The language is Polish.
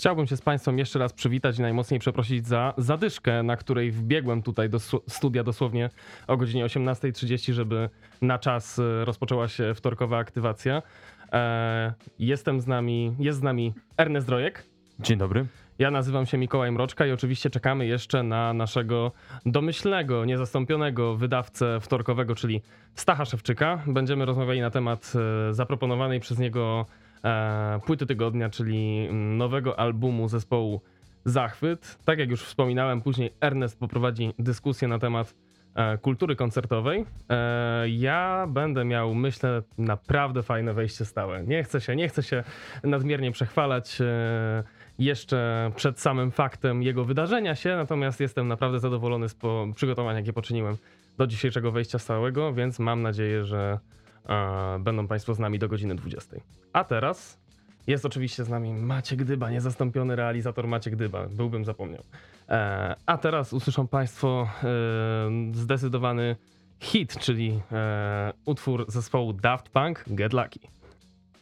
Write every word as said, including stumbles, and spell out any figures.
Chciałbym się z Państwem jeszcze raz przywitać i najmocniej przeprosić za zadyszkę, na której wbiegłem tutaj do studia dosłownie o godzinie osiemnastej trzydzieści, żeby na czas rozpoczęła się wtorkowa aktywacja. Jestem z nami, jest z nami Ernest Drojek. Dzień dobry. Ja nazywam się Mikołaj Mroczka i oczywiście czekamy jeszcze na naszego domyślnego, niezastąpionego wydawcę wtorkowego, czyli Stacha Szewczyka. Będziemy rozmawiali na temat zaproponowanej przez niego płyty tygodnia, czyli nowego albumu zespołu Zachwyt. Tak jak już wspominałem, później Ernest poprowadzi dyskusję na temat kultury koncertowej. Ja będę miał, myślę, naprawdę fajne wejście stałe. Nie chcę się, nie chcę się nadmiernie przechwalać jeszcze przed samym faktem jego wydarzenia się, natomiast jestem naprawdę zadowolony z przygotowań, jakie poczyniłem do dzisiejszego wejścia stałego, więc mam nadzieję, że będą Państwo z nami do godziny dwudziestej. A teraz jest oczywiście z nami Maciek Dyba, niezastąpiony realizator Maciek Dyba, byłbym zapomniał. A teraz usłyszą Państwo zdecydowany hit, czyli utwór zespołu Daft Punk, Get Lucky.